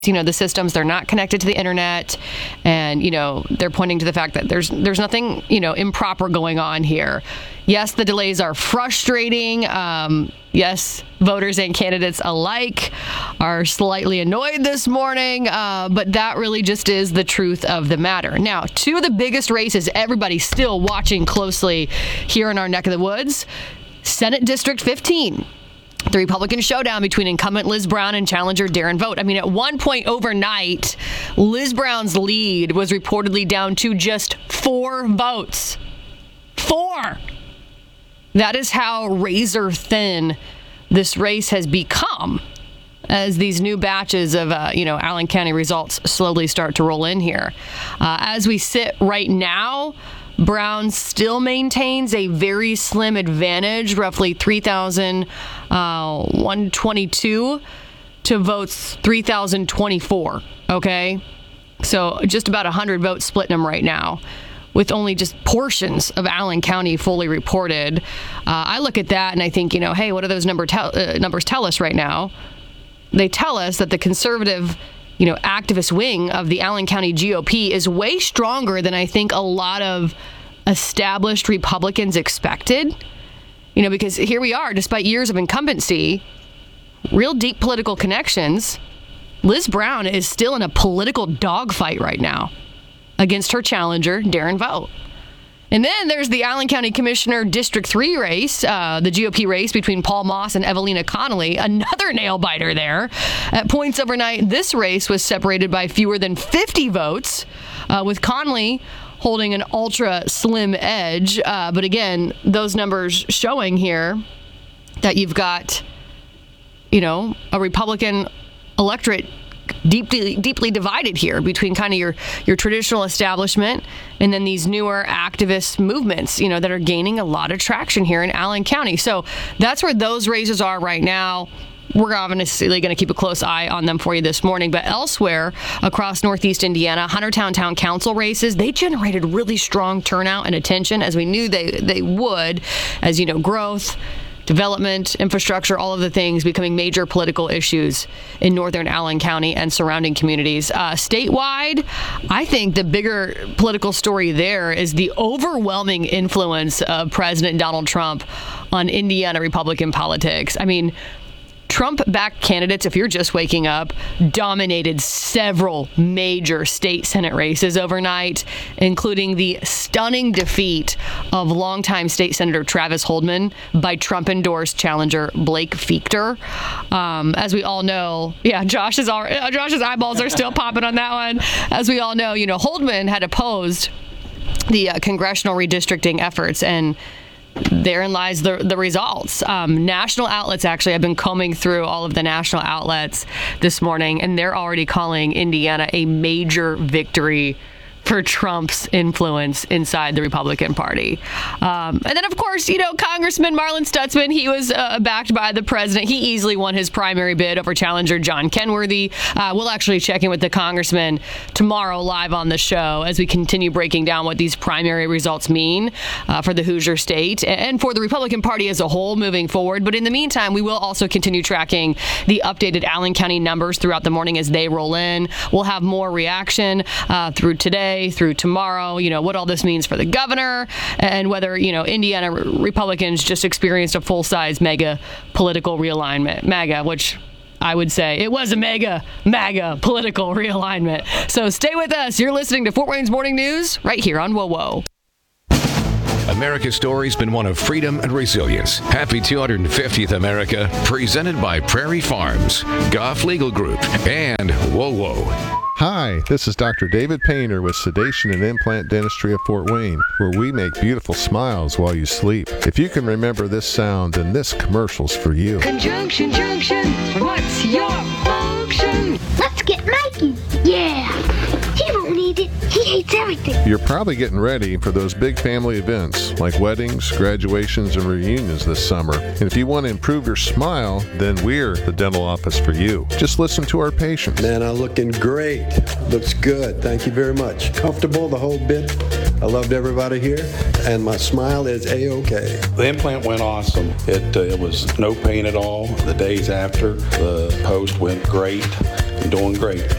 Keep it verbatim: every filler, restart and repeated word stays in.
you know, the systems, they're not connected to the internet. And, you know, they're pointing to the fact that there's there's nothing, you know, improper going on here. Yes, the delays are frustrating. Um, yes, voters and candidates alike are slightly annoyed this morning, uh, but that really just is the truth of the matter. Now, two of the biggest races everybody's still watching closely here in our neck of the woods. Senate District fifteen. The Republican showdown between incumbent Liz Brown and challenger Darren Vogt. I mean, at one point overnight, Liz Brown's lead was reportedly down to just four votes. Four! That is how razor thin this race has become as these new batches of, uh, you know, Allen County results slowly start to roll in here. Uh, as we sit right now, Brown still maintains a very slim advantage, roughly three thousand one hundred twenty-two to Vogt's three thousand twenty-four, okay? So just about one hundred votes splitting him right now, with only just portions of Allen County fully reported. Uh, I look at that and I think, you know, hey, what do those number tell, uh, numbers tell us right now? They tell us that the conservative, you know, activist wing of the Allen County G O P is way stronger than I think a lot of established Republicans expected. You know, because here we are, despite years of incumbency, real deep political connections, Liz Brown is still in a political dogfight right now against her challenger, Darren Vogt. And then there's the Allen County Commissioner District three race, uh, the G O P race between Paul Moss and Evelina Connolly, another nail-biter there. At points overnight, this race was separated by fewer than fifty votes, uh, with Connolly holding an ultra-slim edge. Uh, but again, those numbers showing here that you've got, you know, a Republican electorate deeply deeply divided here between kind of your your traditional establishment and then these newer activist movements, you know, that are gaining a lot of traction here in Allen County. So that's where those races are right now. We're obviously going to keep a close eye on them for you this morning. But elsewhere across Northeast Indiana, Huntertown Town Council races, they generated really strong turnout and attention, as we knew they, they would, as, you know, growth, development, infrastructure, all of the things becoming major political issues in northern Allen County and surrounding communities. Uh, statewide, I think the bigger political story there is the overwhelming influence of President Donald Trump on Indiana Republican politics. I mean, Trump-backed candidates, if you're just waking up, dominated several major state Senate races overnight, including the stunning defeat of longtime state Senator Travis Holdman by Trump-endorsed challenger Blake Fichter. Um, as we all know, yeah, Josh's, all, Josh's eyeballs are still popping on that one. As we all know, you know, Holdman had opposed the uh, congressional redistricting efforts, and therein lies the the results. Um, national outlets, actually, I've been combing through all of the national outlets this morning, and they're already calling Indiana a major victory for Trump's influence inside the Republican Party. Um, and then, of course, you know, Congressman Marlin Stutzman, he was uh, backed by the president. He easily won his primary bid over challenger John Kenworthy. Uh, we'll actually check in with the congressman tomorrow live on the show as we continue breaking down what these primary results mean uh, for the Hoosier state and for the Republican Party as a whole moving forward. But in the meantime, we will also continue tracking the updated Allen County numbers throughout the morning as they roll in. We'll have more reaction uh, through today, through tomorrow, you know, what all this means for the governor and whether, you know, Indiana Republicans just experienced a full-size mega political realignment. MAGA, which I would say it was a mega, MAGA political realignment. So stay with us. You're listening to Fort Wayne's Morning News right here on WOWO. America's story's been one of freedom and resilience. Happy two hundred fiftieth America, presented by Prairie Farms, Goff Legal Group, and WOWO. Hi, this is Doctor David Painter with Sedation and Implant Dentistry of Fort Wayne, where we make beautiful smiles while you sleep. If you can remember this sound, then this commercial's for you. Conjunction, junction, what's your function? Let's get Mikey. Yeah. He won't need it. He hates everything. You're probably getting ready for those big family events like weddings, graduations, and reunions this summer. And if you want to improve your smile, then we're the dental office for you. Just listen to our patients. Man, I'm looking great. Looks good. Thank you very much. Comfortable, the whole bit. I loved everybody here, and my smile is A-okay. The implant went awesome. It, uh, it was no pain at all. The days after, the post went great. I'm doing great.